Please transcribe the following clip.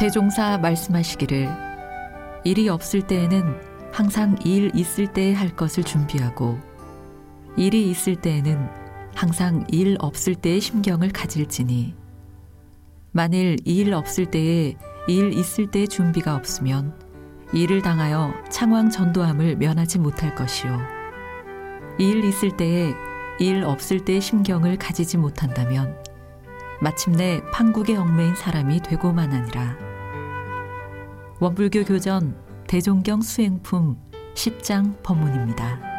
대종사 말씀하시기를 일이 없을 때에는 항상 일 있을 때에 할 것을 준비하고 일이 있을 때에는 항상 일 없을 때의 심경을 가질지니 만일 일 없을 때에 일 있을 때의 준비가 없으면 일을 당하여 창왕 전도함을 면하지 못할 것이요 일 있을 때에 일 없을 때의 심경을 가지지 못한다면 마침내 판국에 얽매인 사람이 되고만 하니라. 원불교 교전 대종경 수행품 10장 법문입니다.